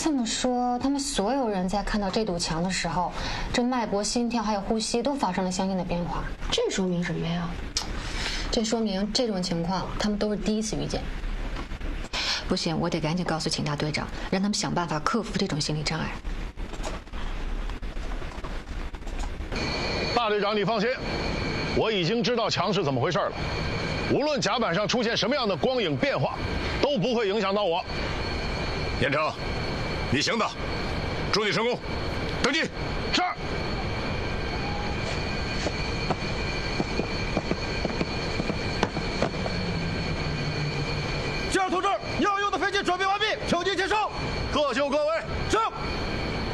这么说，他们所有人在看到这堵墙的时候，这脉搏、心跳还有呼吸都发生了相应的变化。 这说明什么呀？ 这说明这种情况他们都是第一次遇见。不行，我得赶紧告诉请大队长，让他们想办法克服这种心理障碍。 大队长，你放心，我已经知道墙是怎么回事了。无论甲板上出现什么样的光影变化，都不会影响到我。 燕城，你行的，祝你成功，登机。 是。 机长同志，要用的飞机准备完毕，请进接收。 各就各位。